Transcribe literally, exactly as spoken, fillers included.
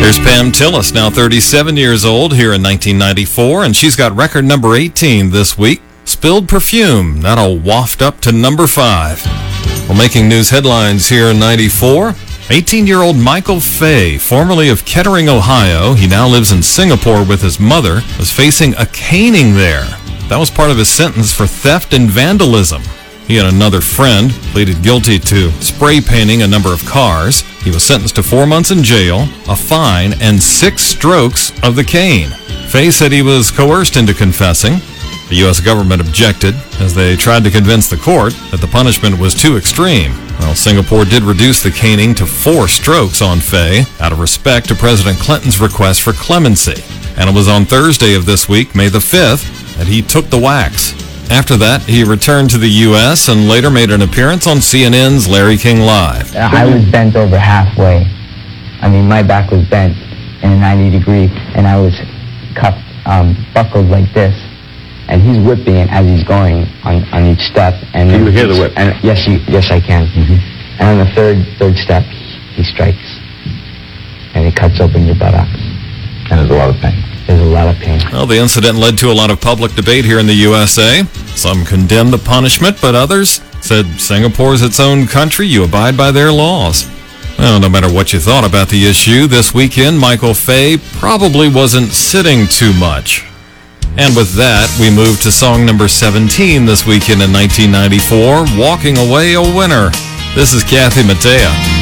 Here's Pam Tillis, now thirty-seven years old, here in nineteen ninety-four, and she's got record number eighteen this week, Spilled Perfume. That'll waft up to number five. Well, making news headlines here in ninety-four, eighteen-year-old Michael Fay, formerly of Kettering, Ohio, he now lives in Singapore with his mother, was facing a caning there. That was part of his sentence for theft and vandalism. He and another friend pleaded guilty to spray painting a number of cars. He was sentenced to four months in jail, a fine, and six strokes of the cane. Fay said he was coerced into confessing. The U S government objected as they tried to convince the court that the punishment was too extreme. Well, Singapore did reduce the caning to four strokes on Fay out of respect to President Clinton's request for clemency. And it was on Thursday of this week, May the fifth, that he took the wax. After that, he returned to the U S and later made an appearance on C N N's Larry King Live. I was bent over halfway. I mean, my back was bent in a ninety degree, and I was cuffed, um, buckled like this. And he's whipping it as he's going on, on each step. And can you hear the whip? And yes, you, yes, I can. Mm-hmm. And on the third third step, he strikes, and he cuts open your buttocks. And there's a lot of pain. There's a lot of pain. Well, the incident led to a lot of public debate here in the U S A. Some condemned the punishment, but others said Singapore's its own country. You abide by their laws. Well, no matter what you thought about the issue, this weekend, Michael Fay probably wasn't sitting too much. And with that, we move to song number seventeen this weekend in nineteen ninety-four, Walking Away a Winner. This is Kathy Mattea.